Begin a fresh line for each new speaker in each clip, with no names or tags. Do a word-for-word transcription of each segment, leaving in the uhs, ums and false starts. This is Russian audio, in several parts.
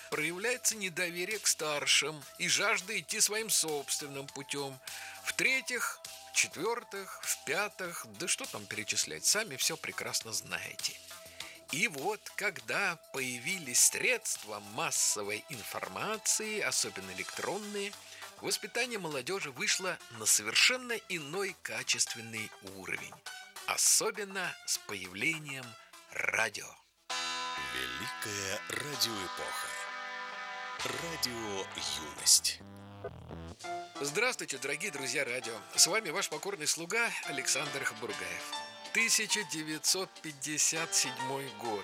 Проявляется недоверие к старшим и жажда идти своим собственным путем. В-третьих, в-четвертых, в-пятых, да что там перечислять, сами все прекрасно знаете. И вот, когда появились средства массовой информации, особенно электронные, воспитание молодежи вышло на совершенно иной качественный уровень. Особенно с появлением радио.
Великая радиоэпоха. Радио «Юность».
Здравствуйте, дорогие друзья радио. С вами ваш покорный слуга Александр Хабургаев. тысяча девятьсот пятьдесят седьмой год.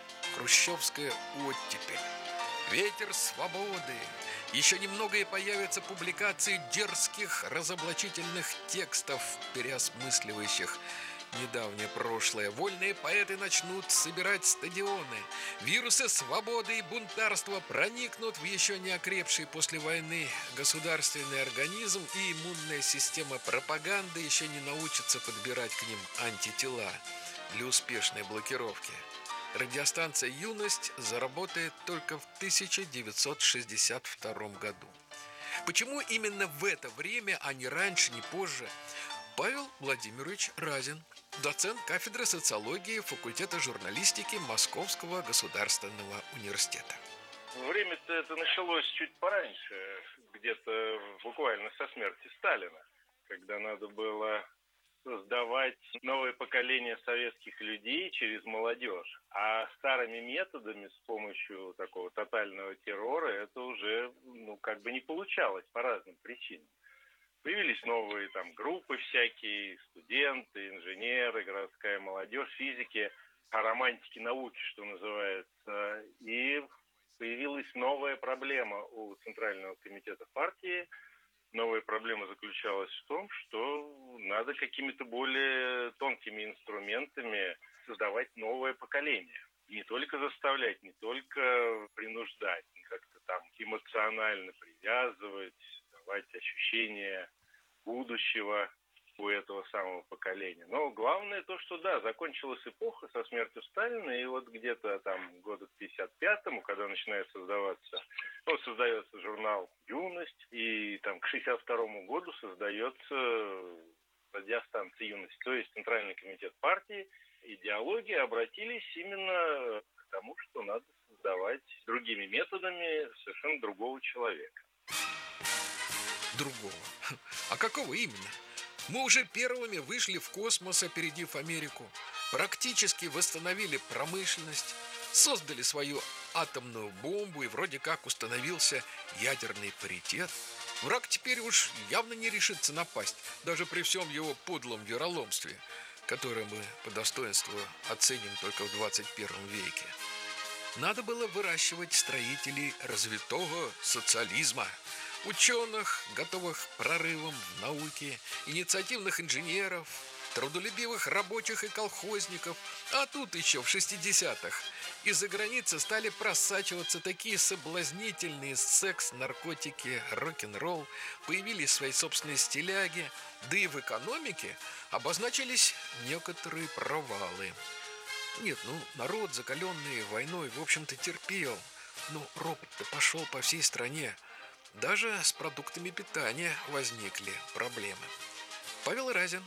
Хрущевская оттепель. Ветер свободы. Еще немного и появятся публикации дерзких разоблачительных текстов, переосмысливающих недавнее прошлое. Вольные поэты начнут собирать стадионы. Вирусы свободы и бунтарства проникнут в еще не окрепший после войны государственный организм, и иммунная система пропаганды еще не научится подбирать к ним антитела для успешной блокировки. Радиостанция «Юность» заработает только в тысяча девятьсот шестьдесят втором году. Почему именно в это время, а не раньше, не позже? Павел Владимирович Разин, доцент кафедры социологии факультета журналистики Московского государственного университета.
Время-то это началось чуть пораньше, где-то буквально со смерти Сталина, когда надо было создавать новое поколение советских людей через молодежь. А старыми методами, с помощью такого тотального террора, это уже ну, как бы не получалось по разным причинам. Появились новые там группы всякие, студенты, инженеры, городская молодежь, физики, а романтики науки, что называется. И появилась новая проблема у Центрального комитета партии. Новая проблема заключалась в том, что надо какими-то более тонкими инструментами создавать новое поколение. Не только заставлять, не только принуждать, как-то там эмоционально привязывать, давать ощущение будущего у этого самого поколения. Но главное то, что да, закончилась эпоха со смертью Сталина, и вот где-то там года к пятьдесят пятому, когда начинает создаваться, ну, создается журнал «Юность», и там к шестьдесят второму году создается радиостанция «Юность», то есть Центральный комитет партии. Идеологии обратились именно к тому, что надо создавать другими методами совершенно другого человека.
Другого. А какого именно? Мы уже первыми вышли в космос, опередив Америку, практически восстановили промышленность, создали свою атомную бомбу, и вроде как установился ядерный паритет. Враг теперь уж явно не решится напасть, даже при всем его подлом вероломстве, которое мы по достоинству оценим только в двадцать первом веке. Надо было выращивать строителей развитого социализма, ученых, готовых к прорывам в науке, инициативных инженеров, трудолюбивых рабочих и колхозников. А тут еще в шестидесятых из-за границы стали просачиваться такие соблазнительные секс, наркотики, рок-н-ролл, появились свои собственные стиляги, да и в экономике обозначились некоторые провалы. Нет, ну, народ, закаленный войной, в общем-то, терпел, но ропот-то пошел по всей стране. Даже с продуктами питания возникли проблемы. Павел Разин.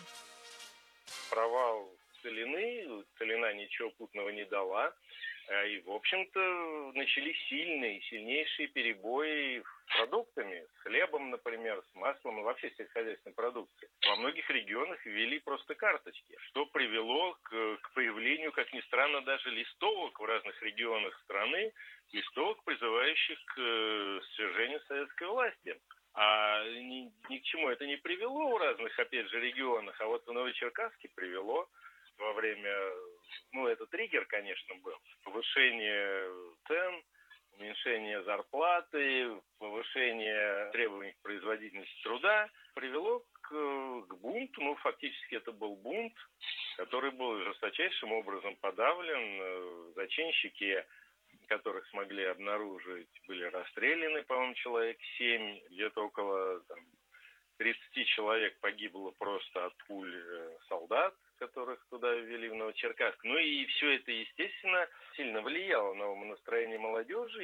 Провал целины, целина ничего путного не дала. И, в общем-то, начались сильные, сильнейшие перебои с продуктами, с хлебом, например, с маслом и вообще сельскохозяйственной продукцией. Во многих регионах ввели просто карточки, что привело к, к появлению, как ни странно, даже листовок в разных регионах страны, листовок, призывающих к э, свержению советской власти. А ни, ни к чему это не привело в разных, опять же, регионах, а вот в Новочеркасске привело во время, ну, это триггер, конечно, был, повышение цен, уменьшение зарплаты, повышение требований к производительности труда привело к, к бунту. Ну, фактически это был бунт, который был жесточайшим образом подавлен. Зачинщики, которых смогли обнаружить, были расстреляны, по-моему, человек семь, где-то около там, тридцать человек погибло просто от пуль солдат, которых туда ввели в Новочеркасск. Ну и все это, естественно, сильно влияло на умонастроение молодежи.